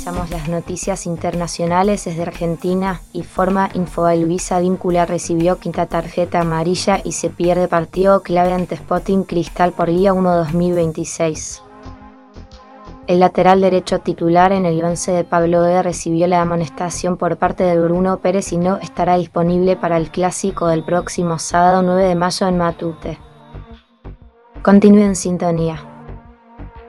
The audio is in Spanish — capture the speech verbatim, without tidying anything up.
Repasamos las noticias internacionales desde Argentina. Informa Infobae. Luisa Víncula recibió quinta tarjeta amarilla y se pierde partido clave ante Sporting Cristal por Liga uno dos mil veintiséis. El lateral derecho titular en el once de Pablo E recibió la amonestación por parte de Bruno Pérez y no estará disponible para el clásico del próximo sábado nueve de mayo en Matute. Continúe en sintonía.